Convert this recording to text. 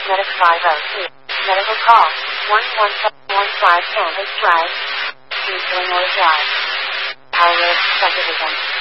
Medic 502. Medical call. 11515 Campus Drive. East Illinois Drive. Our road subdivision.